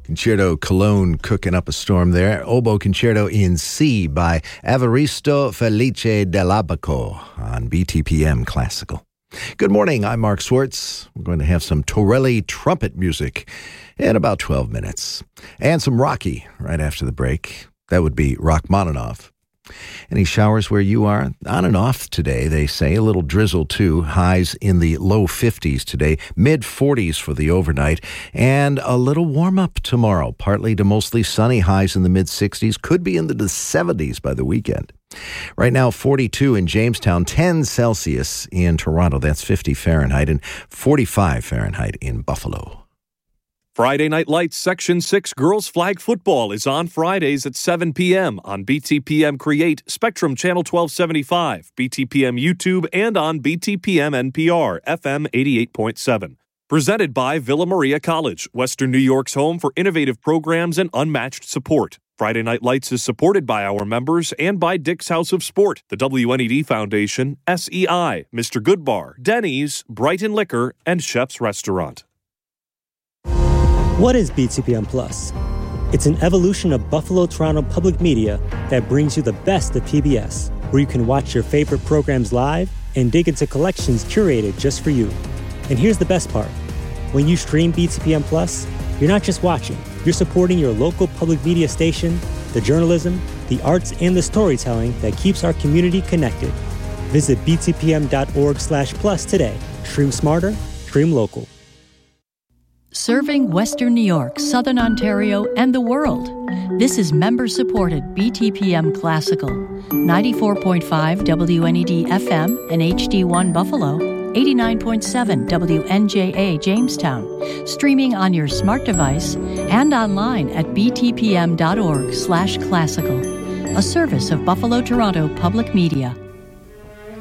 Concerto Cologne cooking up a storm there. Oboe Concerto in C by Evaristo Felice dell'Abaco on BTPM Classical. Good morning, I'm Mark Swartz. We're going to have some Torelli trumpet music in about 12 minutes. And some Rocky right after the break. That would be Rachmaninoff. Any showers where you are? On and off today, they say. A little drizzle, too. Highs in the low 50s today. Mid-40s for the overnight. And a little warm-up tomorrow. Partly to mostly sunny. Highs in the mid-60s. Could be into the 70s by the weekend. Right now, 42 in Jamestown. 10 Celsius in Toronto. That's 50 Fahrenheit. And 45 Fahrenheit in Buffalo. Friday Night Lights Section 6 Girls Flag Football is on Fridays at 7 p.m. on BTPM Create, Spectrum Channel 1275, BTPM YouTube, and on BTPM NPR, FM 88.7. Presented by Villa Maria College, Western New York's home for innovative programs and unmatched support. Friday Night Lights is supported by our members and by Dick's House of Sport, the WNED Foundation, SEI, Mr. Goodbar, Denny's, Brighton Liquor, and Chef's Restaurant. What is BTPM Plus? It's an evolution of Buffalo Toronto Public Media that brings you the best of PBS, where you can watch your favorite programs live and dig into collections curated just for you. And here's the best part. When you stream BTPM Plus, you're not just watching, you're supporting your local public media station, the journalism, the arts, and the storytelling that keeps our community connected. Visit btpm.org/plus today. Stream smarter, stream local. Serving Western New York, Southern Ontario, and the world. This is member-supported BTPM Classical, 94.5 WNED FM and HD1 Buffalo, 89.7 WNJA Jamestown, streaming on your smart device and online at btpm.org/classical, a service of Buffalo Toronto Public Media.